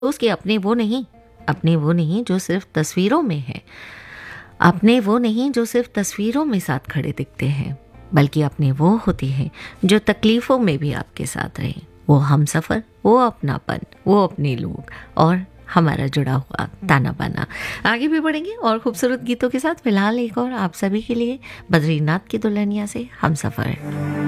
उसके अपने वो नहीं जो सिर्फ तस्वीरों में है, अपने वो नहीं जो सिर्फ तस्वीरों में साथ खड़े दिखते हैं, बल्कि अपने वो होते हैं जो तकलीफ़ों में भी आपके साथ रहे। वो हमसफ़र, वो अपनापन, वो अपने लोग और हमारा जुड़ा हुआ ताना बाना। आगे भी बढ़ेंगे और खूबसूरत गीतों के साथ। फिलहाल एक और आप सभी के लिए बद्रीनाथ की दुल्हनिया से हमसफ़र।